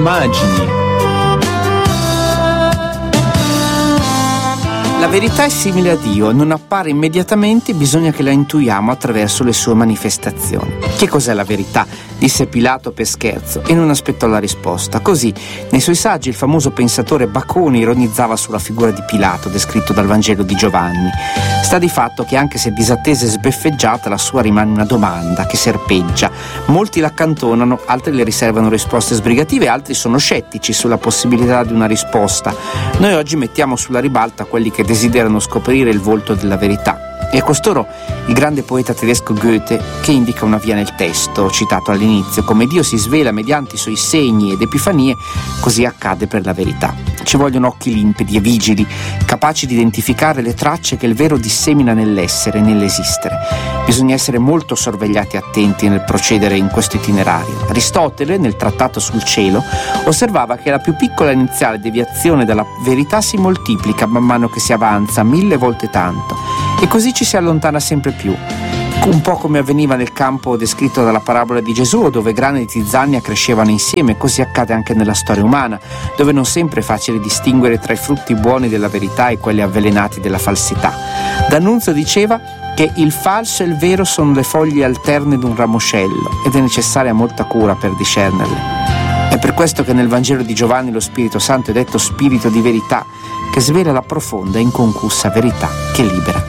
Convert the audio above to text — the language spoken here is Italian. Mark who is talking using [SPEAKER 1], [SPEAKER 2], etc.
[SPEAKER 1] Immagini. La verità è simile a Dio, non appare immediatamente, bisogna che la intuiamo attraverso le sue manifestazioni. Che cos'è la verità? Disse Pilato per scherzo e non aspettò la risposta. Così, nei suoi saggi, il famoso pensatore Bacone ironizzava sulla figura di Pilato, descritto dal Vangelo di Giovanni. Sta di fatto che anche se disattesa e sbeffeggiata, la sua rimane una domanda che serpeggia. Molti l'accantonano, altri le riservano risposte sbrigative, altri sono scettici sulla possibilità di una risposta. Noi oggi mettiamo sulla ribalta quelli che desiderano scoprire il volto della verità. E a costoro il grande poeta tedesco Goethe, che indica una via nel testo citato all'inizio: come Dio si svela mediante i suoi segni ed epifanie, così accade per la verità. Ci vogliono occhi limpidi e vigili, capaci di identificare le tracce che il vero dissemina nell'essere e nell'esistere. Bisogna essere molto sorvegliati e attenti nel procedere in questo itinerario. Aristotele, nel trattato sul cielo, osservava che la più piccola iniziale deviazione dalla verità si moltiplica man mano che si avanza 1000 volte tanto, e così ci si allontana sempre più. Un po' come avveniva nel campo descritto dalla parabola di Gesù, dove grane di zizzania crescevano insieme. Così accade anche nella storia umana, dove non sempre è facile distinguere tra i frutti buoni della verità e quelli avvelenati della falsità. D'Annunzio diceva che il falso e il vero sono le foglie alterne d'un ramoscello ed è necessaria molta cura per discernerle. È per questo che nel Vangelo di Giovanni lo Spirito Santo è detto Spirito di verità, che svela la profonda e inconcussa verità che libera.